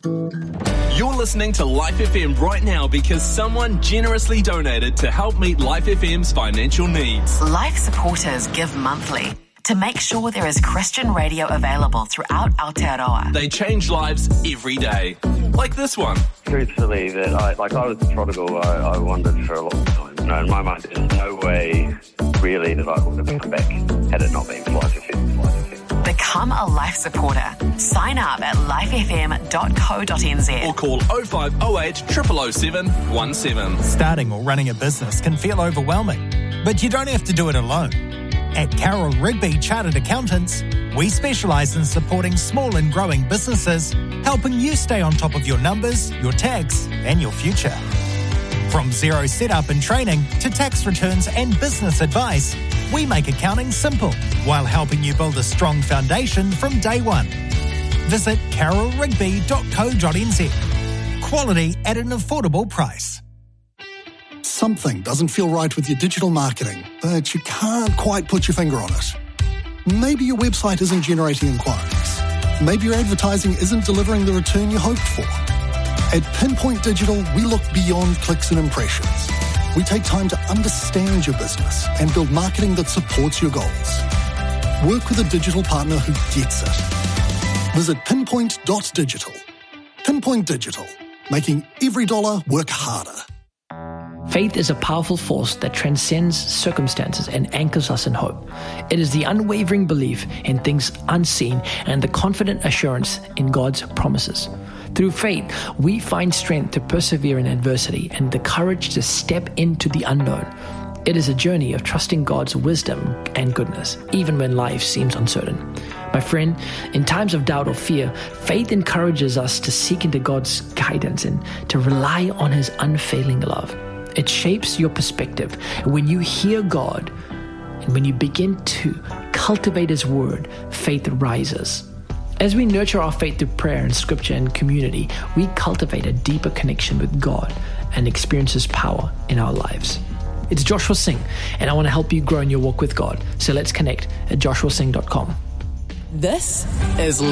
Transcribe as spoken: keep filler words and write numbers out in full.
You're listening to Life F M right now because someone generously donated to help meet Life F M's financial needs. Life supporters give monthly to make sure there is Christian radio available throughout Aotearoa. They change lives every day, like this one. Truthfully, that I, like I was the prodigal, I, I wondered for a long time. You know, in my mind, there's no way really that I would have come back had it not been for Life F M. Become a Life supporter. Sign up at life f m dot co dot n z or call oh five oh eight, zero zero zero seven one seven. Starting or running a business can feel overwhelming, but you don't have to do it alone. At Carroll Rigby Chartered Accountants, we specialise in supporting small and growing businesses, helping you stay on top of your numbers, your tax, and your future. From zero setup and training to tax returns and business advice, we make accounting simple while helping you build a strong foundation from day one. Visit carroll rigby dot co dot n z. Quality at an affordable price. Something doesn't feel right with your digital marketing, but you can't quite put your finger on it. Maybe your website isn't generating inquiries. Maybe your advertising isn't delivering the return you hoped for. At Pinpoint Digital, we look beyond clicks and impressions. We take time to understand your business and build marketing that supports your goals. Work with a digital partner who gets it. Visit pinpoint dot digital. Pinpoint Digital, making every dollar work harder. Faith is a powerful force that transcends circumstances and anchors us in hope. It is the unwavering belief in things unseen and the confident assurance in God's promises. Through faith, we find strength to persevere in adversity and the courage to step into the unknown. It is a journey of trusting God's wisdom and goodness, even when life seems uncertain. My friend, in times of doubt or fear, faith encourages us to seek into God's guidance and to rely on His unfailing love. It shapes your perspective. And when you hear God and when you begin to cultivate His word, faith rises. As we nurture our faith through prayer and scripture and community, we cultivate a deeper connection with God and experience His power in our lives. It's Joshua Singh, and I want to help you grow in your walk with God. So let's connect at joshua singh dot com. This is